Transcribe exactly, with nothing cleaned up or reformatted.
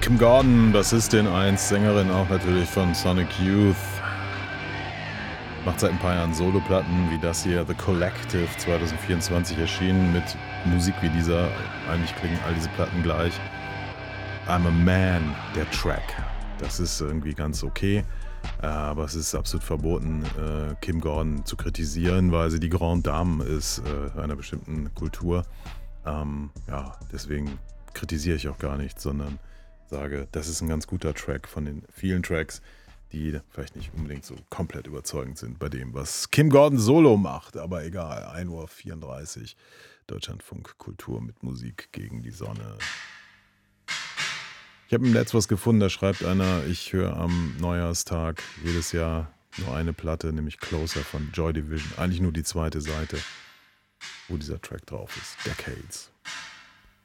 Kim Gordon, Bassistin eins, Sängerin auch natürlich von Sonic Youth. Macht seit ein paar Jahren Soloplatten wie das hier, The Collective, zwanzig vierundzwanzig erschienen, mit Musik wie dieser. Eigentlich klingen all diese Platten gleich. I'm a Man, der Track. Das ist irgendwie ganz okay, aber es ist absolut verboten, Kim Gordon zu kritisieren, weil sie die Grande Dame ist einer bestimmten Kultur. Ähm, ja, deswegen kritisiere ich auch gar nichts, sondern sage, das ist ein ganz guter Track von den vielen Tracks, die vielleicht nicht unbedingt so komplett überzeugend sind bei dem, was Kim Gordon solo macht. Aber egal, ein Uhr vierunddreißig, Deutschlandfunk Kultur mit Musik gegen die Sonne. Ich habe im Netz was gefunden, da schreibt einer, ich höre am Neujahrstag jedes Jahr nur eine Platte, nämlich Closer von Joy Division. Eigentlich nur die zweite Seite, wo dieser Track drauf ist, Decades.